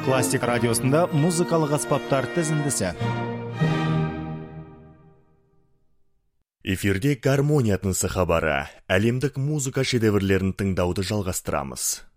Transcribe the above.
классик радиосында музыкалык аспаптар тизиндиси. Эфирде гармония тынысы хабары. Әлемдік музыка шедеврлерін тыңдауды жалғастырамыз.